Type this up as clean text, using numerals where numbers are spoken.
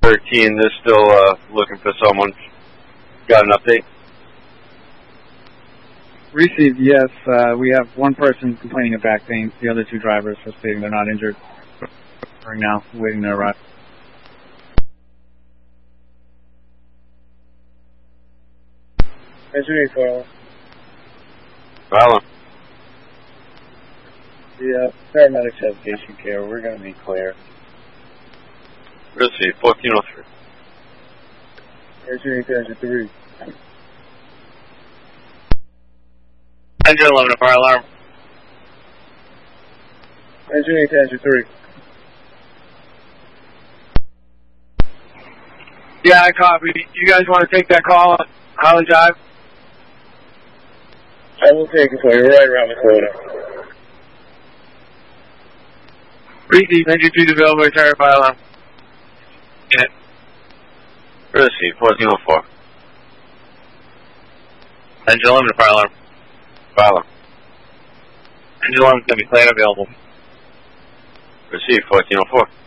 13, they're still looking for someone. Got an update? Received, yes. We have one person complaining of back pain. The other two drivers are stating they're not injured. Right now, waiting to arrive. Engine 8 File. The paramedics have patient care. We're going to be clear. Received, 1403. Engine 8 to engine 3. Engine 11 to fire alarm. Engine 8 to engine 3. Yeah, I copy. You guys want to take that call on Highland Drive? I will take it for you right around the corner. Receive, engine 2 available, return fire alarm. Unit. Received, 1404. Engine 11 to fire alarm. File. Engine 11 is going to be cleared available. Received, 1404.